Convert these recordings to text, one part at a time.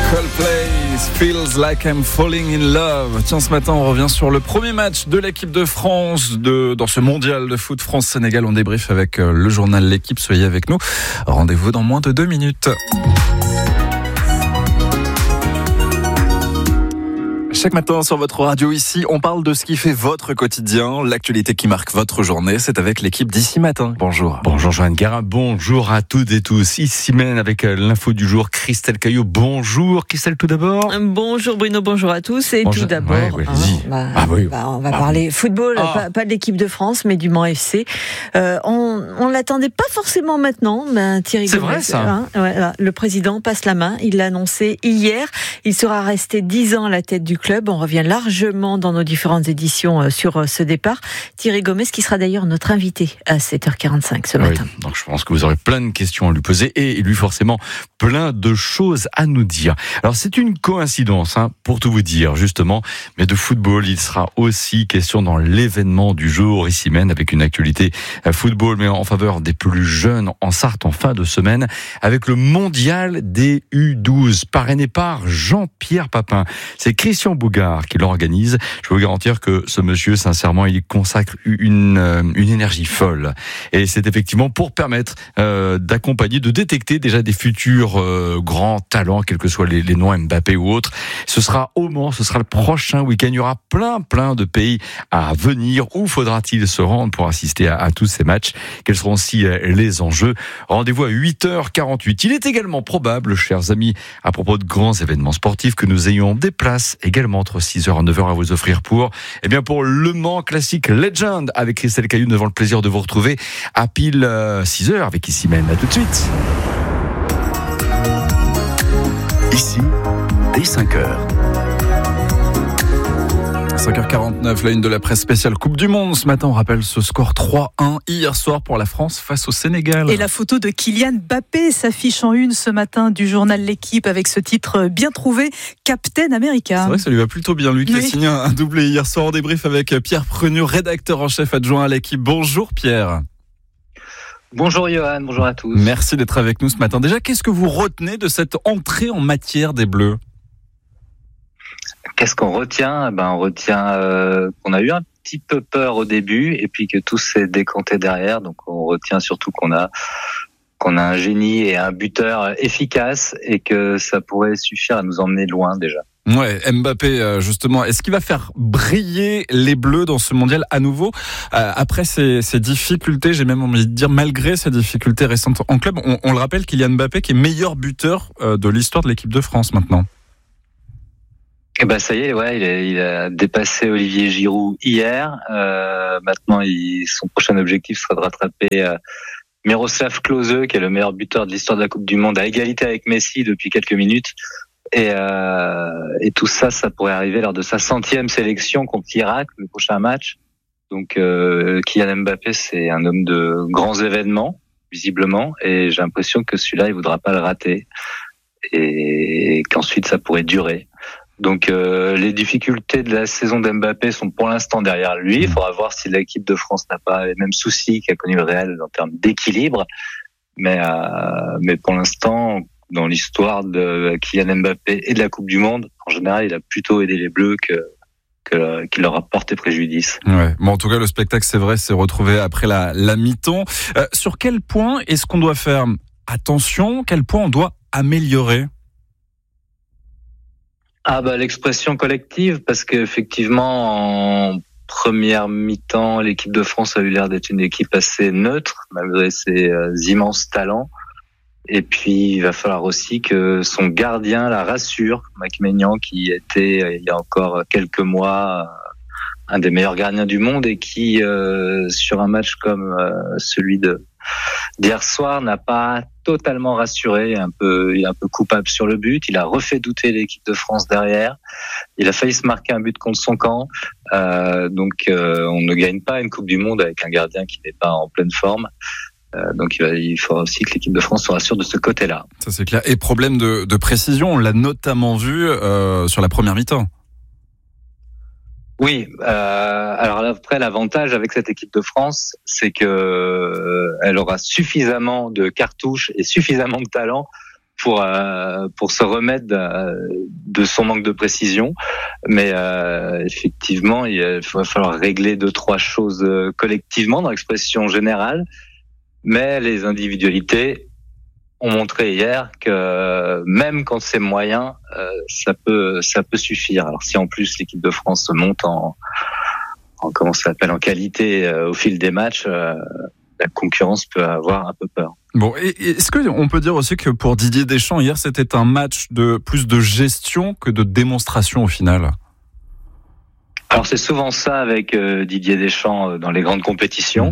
Coldplay, Feels Like I'm Falling in Love. Tiens, ce matin, on revient sur le premier match de l'équipe de France dans ce mondial de foot France-Sénégal. On débriefe avec le journal L'équipe. Soyez avec nous. Rendez-vous dans moins de 2 minutes. Chaque matin sur votre radio ici, on parle de ce qui fait votre quotidien, l'actualité qui marque votre journée. C'est avec l'équipe d'Ici Matin. Bonjour. Bonjour Joanne Garin, bonjour à toutes et tous. Ici mène avec l'info du jour Christelle Caillot. Bonjour Christelle tout d'abord. Bonjour Bruno, bonjour à tous. Et bonjour. Tout d'abord, on va parler football, pas de l'équipe de France, mais du Mans FC. On l'attendait pas forcément maintenant, mais Thierry Gomez, vrai ça. Le président passe la main, il l'a annoncé hier. Il sera resté 10 ans à la tête du club. On revient largement dans nos différentes éditions sur ce départ. Thierry Gomez qui sera d'ailleurs notre invité à 7h45 ce matin. Donc je pense que vous aurez plein de questions à lui poser et lui forcément plein de choses à nous dire. Alors c'est une coïncidence pour tout vous dire justement, mais de football il sera aussi question dans l'événement du jour ici même avec une actualité football mais en faveur des plus jeunes en Sarthe en fin de semaine avec le mondial des U12 parrainé par Jean-Pierre Papin. C'est Christian Bougard qui l'organise. Je peux vous garantir que ce monsieur, sincèrement, il consacre une énergie folle. Et c'est effectivement pour permettre d'accompagner, de détecter déjà des futurs grands talents, quels que soient les noms Mbappé ou autres. Ce sera au Mans, ce sera le prochain week-end. Il y aura plein de pays à venir. Où faudra-t-il se rendre pour assister à tous ces matchs? Quels seront aussi les enjeux? Rendez-vous à 8h48. Il est également probable, chers amis, à propos de grands événements sportifs, que nous ayons des places également entre 6h et 9h à vous offrir pour Le Mans Classic Legend avec Christelle Caillou. Nous avons le plaisir de vous retrouver à pile 6h avec Ici même. À tout de suite. Ici, dès 5h. 5h49, la une de la presse spéciale Coupe du Monde. Ce matin, on rappelle ce score 3-1 hier soir pour la France face au Sénégal. Et la photo de Kylian Mbappé s'affiche en une ce matin du journal L'équipe avec ce titre bien trouvé, Captain America. C'est vrai que ça lui va plutôt bien. Lui qui a signé un doublé hier soir en débrief avec Pierre Pruniot, rédacteur en chef adjoint à l'équipe. Bonjour Pierre. Bonjour Johan, bonjour à tous. Merci d'être avec nous ce matin. Déjà, qu'est-ce que vous retenez de cette entrée en matière des Bleus ? Qu'est-ce qu'on retient ? On retient qu'on a eu un petit peu peur au début et puis que tout s'est décanté derrière. Donc on retient surtout qu'on a un génie et un buteur efficace et que ça pourrait suffire à nous emmener loin déjà. Ouais, Mbappé justement, est-ce qu'il va faire briller les Bleus dans ce mondial à nouveau après ces difficultés, j'ai même envie de dire malgré ces difficultés récentes en club? On le rappelle, Kylian Mbappé qui est meilleur buteur de l'histoire de l'équipe de France maintenant. Ça y est, il a dépassé Olivier Giroud hier. Maintenant, son prochain objectif sera de rattraper Miroslav Klose, qui est le meilleur buteur de l'histoire de la Coupe du Monde, à égalité avec Messi depuis quelques minutes. Et tout ça pourrait arriver lors de sa 100e sélection contre l'Irak, le prochain match. Donc, Kylian Mbappé, c'est un homme de grands événements, visiblement, et j'ai l'impression que celui-là, il voudra pas le rater, et qu'ensuite ça pourrait durer. Donc les difficultés de la saison d'Mbappé sont pour l'instant derrière lui. Il faudra voir si l'équipe de France n'a pas les mêmes soucis qu'a connu le Real en termes d'équilibre. Mais pour l'instant, dans l'histoire de Kylian Mbappé et de la Coupe du Monde, en général, il a plutôt aidé les Bleus qu'il leur a porté préjudice. Ouais. Bon, en tout cas, le spectacle, c'est vrai, s'est retrouvé après la mi-temps. Sur quel point est-ce qu'on doit faire attention? Quel point on doit améliorer? L'expression collective, parce qu'effectivement, en première mi-temps, l'équipe de France a eu l'air d'être une équipe assez neutre, malgré ses immenses talents. Et puis, il va falloir aussi que son gardien la rassure, Mike Maignan, qui était, il y a encore quelques mois, un des meilleurs gardiens du monde et qui, sur un match comme celui d'hier soir, n'a pas totalement rassuré, il est un peu coupable sur le but, il a refait douter l'équipe de France derrière, il a failli se marquer un but contre son camp, donc on ne gagne pas une Coupe du Monde avec un gardien qui n'est pas en pleine forme. Donc il faudra aussi que l'équipe de France se rassure de ce côté-là. Ça c'est clair. Et problème de précision, on l'a notamment vu sur la première mi-temps. Oui, alors après l'avantage avec cette équipe de France, c'est que elle aura suffisamment de cartouches et suffisamment de talent pour se remettre de son manque de précision. Mais effectivement, il va falloir régler 2-3 choses collectivement dans l'expression générale. Mais les individualités ont montré hier que même quand c'est moyen, ça peut suffire. Alors si en plus l'équipe de France monte en qualité au fil des matchs, la concurrence peut avoir un peu peur. Bon, est-ce qu'on peut dire aussi que pour Didier Deschamps, hier, c'était un match de plus de gestion que de démonstration au final? Alors c'est souvent ça avec Didier Deschamps dans les grandes compétitions.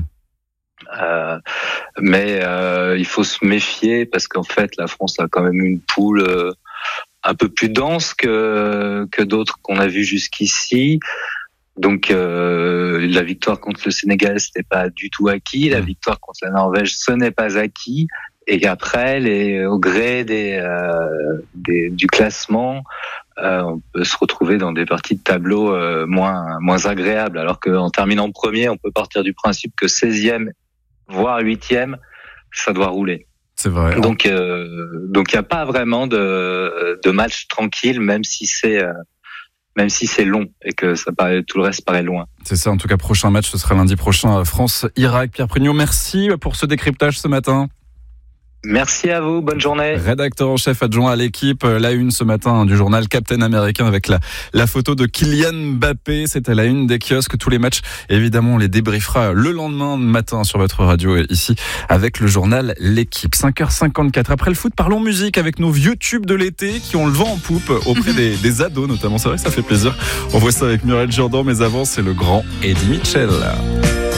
Mais il faut se méfier parce qu'en fait la France a quand même une poule un peu plus dense que d'autres qu'on a vues jusqu'ici. Donc la victoire contre le Sénégal, c'était pas du tout acquis. La victoire contre la Norvège, ce n'est pas acquis. Et après, au gré du classement, on peut se retrouver dans des parties de tableau moins agréables. Alors qu'en terminant premier, on peut partir du principe que 16e, voire 8e, ça doit rouler. C'est vrai. Donc il y a pas vraiment de match tranquille, même si c'est long et que tout le reste paraît loin. C'est ça, en tout cas, prochain match, ce sera lundi prochain, France-Irak. Pierre Prugnot, merci pour ce décryptage ce matin. Merci à vous, bonne journée. Rédacteur en chef adjoint à l'équipe, la une ce matin du journal Captain Américain avec la photo de Kylian Mbappé. C'est à la une des kiosques, tous les matchs. Évidemment, on les débriefera le lendemain matin sur votre radio ici avec le journal L'équipe. 5h54. Après le foot, parlons musique avec nos vieux tubes de l'été qui ont le vent en poupe auprès des ados notamment. C'est vrai que ça fait plaisir. On voit ça avec Muriel Jourdan, mais avant, c'est le grand Eddie Mitchell.